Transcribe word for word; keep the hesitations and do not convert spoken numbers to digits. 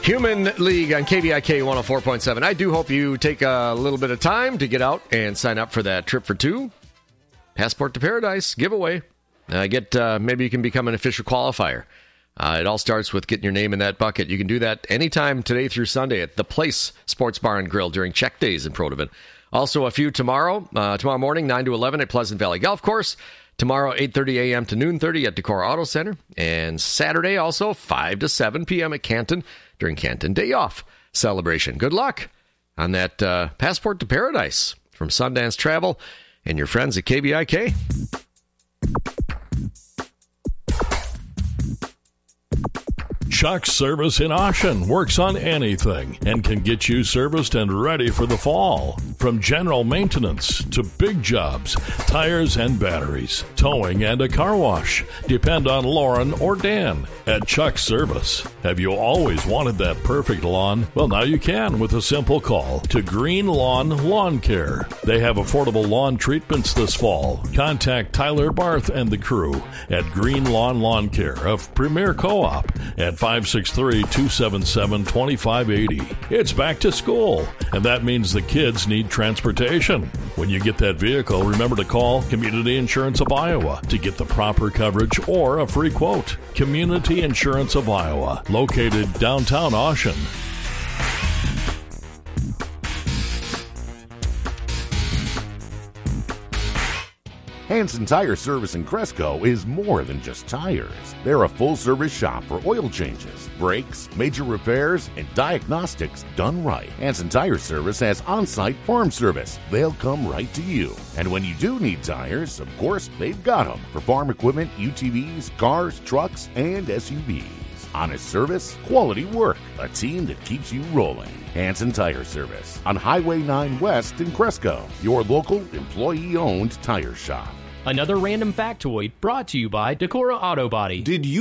Human League on K V I K one oh four point seven. I do hope you take a little bit of time to get out and sign up for that Trip for Two Passport to Paradise giveaway. Uh, get uh, maybe you can become an official qualifier. Uh, it all starts with getting your name in that bucket. You can do that anytime today through Sunday at The Place Sports Bar and Grill during check days in Protivin. Also a few tomorrow, uh, tomorrow morning, nine to eleven at Pleasant Valley Golf Course. Tomorrow, eight thirty a.m. to noon thirty at Decorah Auto Center. And Saturday also, five to seven p.m. at Canton during Canton Day Off celebration. Good luck on that uh, Passport to Paradise from Sundance Travel and your friends at K B I K. Chuck's Service in Ocean works on anything and can get you serviced and ready for the fall. From general maintenance to big jobs, tires and batteries, towing and a car wash. Depend on Lauren or Dan at Chuck's Service. Have you always wanted that perfect lawn? Well, now you can with a simple call to Green Lawn Lawn Care. They have affordable lawn treatments this fall. Contact Tyler Barth and the crew at Green Lawn Lawn Care of Premier Co-op at five six three, two seven seven, two five eight zero. It's back to school, and that means the kids need transportation. When you get that vehicle, remember to call Community Insurance of Iowa to get the proper coverage or a free quote. Community Insurance of Iowa, located downtown Ocean. Hanson Tire Service in Cresco is more than just tires. They're a full-service shop for oil changes, brakes, major repairs, and diagnostics done right. Hanson Tire Service has on-site farm service. They'll come right to you. And when you do need tires, of course, they've got them for farm equipment, U T Vs, cars, trucks, and S U Vs. Honest service, quality work, a team that keeps you rolling. Hanson Tire Service on Highway nine West in Cresco, your local employee-owned tire shop. Another random factoid brought to you by Decorah Auto Body. Did you